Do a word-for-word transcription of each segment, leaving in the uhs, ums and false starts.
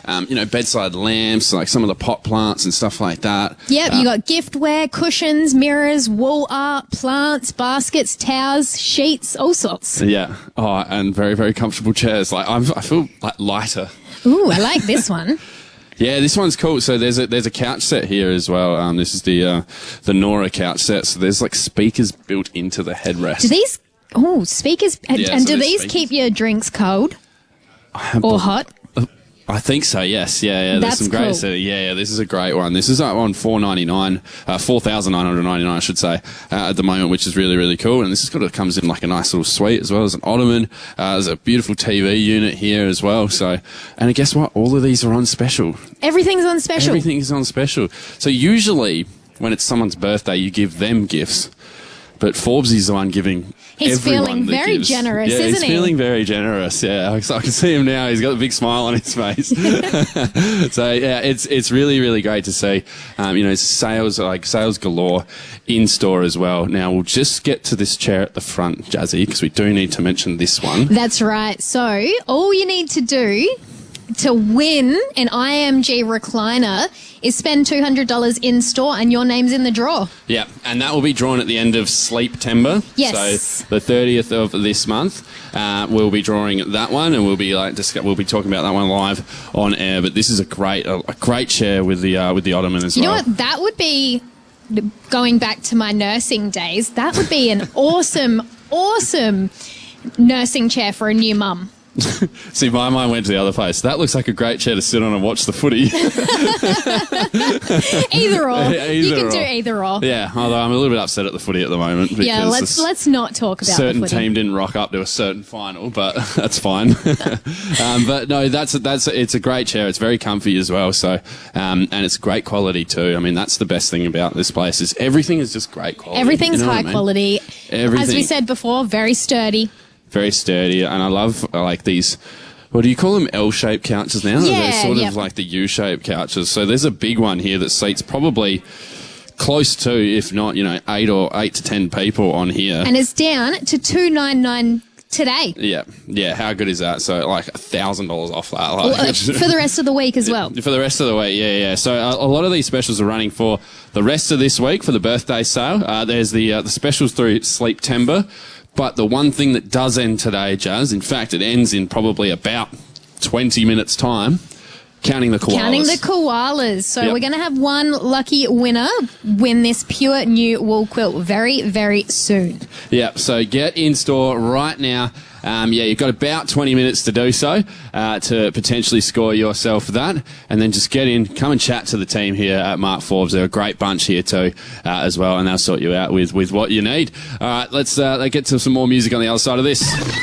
um, you know, bedside lamps, like some of the pot plants and stuff like that. Yep, Uh, you got giftware, cushions, mirrors, wall art, plants, baskets, towels, sheets, all sorts. Yeah. Oh, and very, very comfortable chairs. Like I'm, I feel like lighter. Ooh, I like this one. Yeah, this one's cool. So there's a there's a couch set here as well. Um, this is the uh, the Nora couch set. So there's like speakers built into the headrest. Do these, oh, speakers, and, Yeah, and so do there's these speakers. keep your drinks cold or hot? I think so. Yes. Yeah. Yeah. There's That's some great. cool. So, yeah. Yeah. This is a great one. This is on four ninety nine, uh, four thousand nine hundred ninety nine, I should say, uh, at the moment, which is really really cool. And this has got it comes in like a nice little suite as well as an ottoman. Uh, there's a beautiful T V unit here as well. So, and guess what? All of these are on special. Everything's on special. Everything is on special. So usually when it's someone's birthday, you give them gifts. But Forbes is the one giving He's everyone feeling the very gifts. generous, yeah, isn't he's he? feeling very generous. Yeah, I I can see him now. He's got a big smile on his face. So yeah, it's it's really really great to see. Um, you know, sales like sales galore in store as well. Now we'll just get to this chair at the front, Jazzy, because we do need to mention this one. That's right. So all you need to do to win an I M G recliner is spend two hundred dollars in store and your name's in the draw. Yeah, and that will be drawn at the end of Sleeptember. Yes. So the thirtieth of this month, uh, we'll be drawing that one, and we'll be like discuss- we'll be talking about that one live on air. But this is a great a, a great chair with the uh, with the ottoman as You well. know what? That would be, going back to my nursing days, that would be an awesome, awesome nursing chair for a new mum. See, my mind went to the other place. That looks like a great chair to sit on and watch the footy. Either or. Either you can or. do either or. Yeah, although I'm a little bit upset at the footy at the moment. Because Yeah, let's this let's not talk about certain the footy. team didn't rock up to a certain final, but that's fine. um, but no, that's that's it's a great chair. It's very comfy as well. So, um, and it's great quality too. I mean, that's the best thing about this place is everything is just great quality. Everything's You know what high I mean? quality. Everything. As we said before, very sturdy. Very sturdy, and I love uh, like these. What do you call them? L-shaped couches now? Yeah, They're sort yep. of like the U-shaped couches. So there's a big one here that seats probably close to, if not, you know, eight or eight to ten people on here. And it's down to two ninety-nine today. Yeah, yeah. How good is that? So like a thousand dollars off that. Like, Well, uh, for the rest of the week as well. For the rest of the week, yeah, yeah. So uh, a lot of these specials are running for the rest of this week for the birthday sale. Uh, there's the uh, the specials through Sleeptember. But the one thing that does end today, Jazz, in fact, it ends in probably about twenty minutes' time, counting the koalas. Counting the koalas. So Yep. we're going to have one lucky winner win this pure new wool quilt very, very soon. Yeah, so get in store right now. Um, yeah, you've got about twenty minutes to do so uh, to potentially score yourself that. And then just get in, come and chat to the team here at Mark Forbes. They're a great bunch here too uh, as well, and they'll sort you out with, with what you need. All right, let's, uh, let's get to some more music on the other side of this.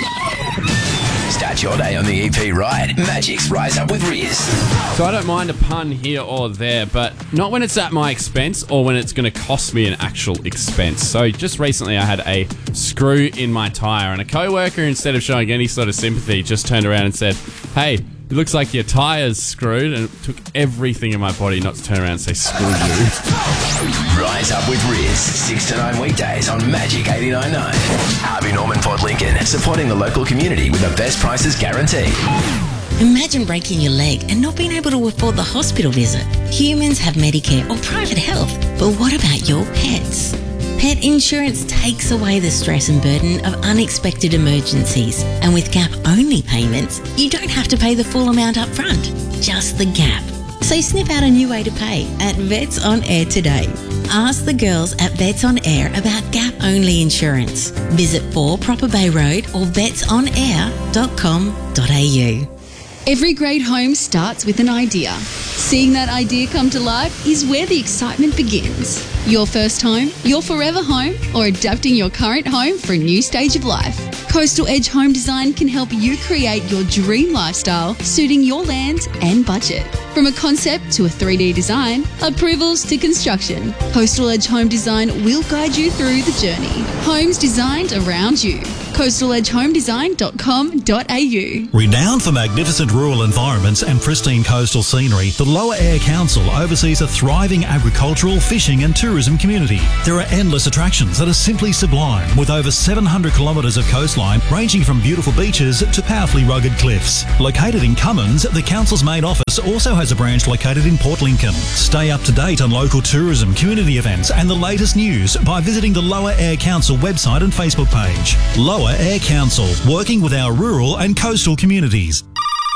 Start your day on the E P right. Magic's Rise Up with Riz. So I don't mind a pun here or there, but not when it's at my expense or when it's going to cost me an actual expense. So just recently I had a screw in my tyre, and a co-worker, instead of showing any sort of sympathy, just turned around and said, "Hey, it looks like your tyre's screwed," and it took everything in my body not to turn around and say, "Screw you." Rise Up with Riz. Six to nine weekdays on Magic eighty-nine point nine. Harvey Norman Port Lincoln, supporting the local community with the best prices guaranteed. Imagine breaking your leg and not being able to afford the hospital visit. Humans have Medicare or private health, but what about your pets? Pet insurance takes away the stress and burden of unexpected emergencies. And with gap-only payments, you don't have to pay the full amount up front, just the gap. So sniff out a new way to pay at Vets On Air today. Ask the girls at Vets On Air about gap-only insurance. Visit four Proper Bay Road or vets on air dot com dot a u. Every great home starts with an idea. Seeing that idea come to life is where the excitement begins. Your first home, your forever home, or adapting your current home for a new stage of life. Coastal Edge Home Design can help you create your dream lifestyle, suiting your land and budget. From a concept to a three D design, approvals to construction, Coastal Edge Home Design will guide you through the journey. Homes designed around you. coastal edge home design dot com dot a u. Renowned for magnificent rural environments and pristine coastal scenery, the Lower Eyre Council oversees a thriving agricultural, fishing and tourism community. There are endless attractions that are simply sublime, with over seven hundred kilometres of coastline ranging from beautiful beaches to powerfully rugged cliffs. Located in Cummins, the council's main office also has a branch located in Port Lincoln. Stay up to date on local tourism, community events and the latest news by visiting the Lower Eyre Council website and Facebook page. Lower Eyre Council, working with our rural and coastal communities.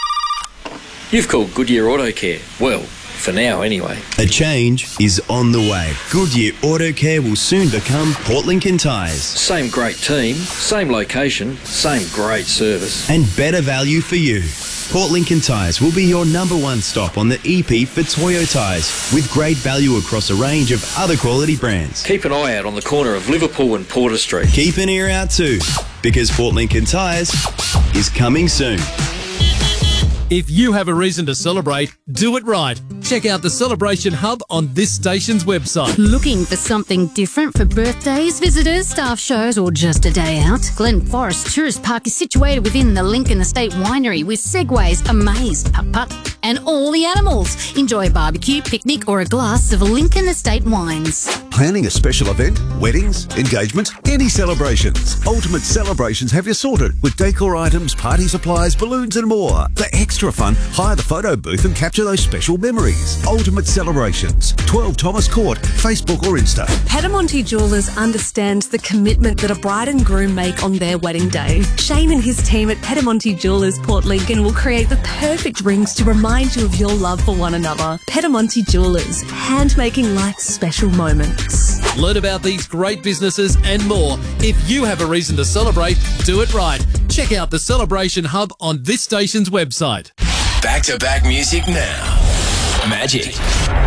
You've called Goodyear Auto Care. Well, for now anyway. A change is on the way. Goodyear Auto Care will soon become Port Lincoln Tyres. Same great team, same location, same great service. And better value for you. Port Lincoln Tyres will be your number one stop on the E P for Toyo tyres, with great value across a range of other quality brands. Keep an eye out on the corner of Liverpool and Porter Street. Keep an ear out too, because Port Lincoln Tyres is coming soon. If you have a reason to celebrate, do it right. Check out the Celebration Hub on this station's website. Looking for something different for birthdays, visitors, staff shows, or just a day out? Glen Forest Tourist Park is situated within the Lincoln Estate Winery with segways, Amaze, putt-putt, and all the animals. Enjoy a barbecue, picnic, or a glass of Lincoln Estate wines. Planning a special event, weddings, engagements, any celebrations. Ultimate Celebrations have you sorted with decor items, party supplies, balloons and more. For extra fun, hire the photo booth and capture those special memories. Ultimate Celebrations, twelve Thomas Court, Facebook or Insta. Petamonte Jewellers understands the commitment that a bride and groom make on their wedding day. Shane and his team at Petamonte Jewellers Port Lincoln will create the perfect rings to remind you of your love for one another. Petamonte Jewellers, hand-making life's special moments. Learn about these great businesses and more. If you have a reason to celebrate, do it right. Check out the Celebration Hub on this station's website. Back-to-back music now. Magic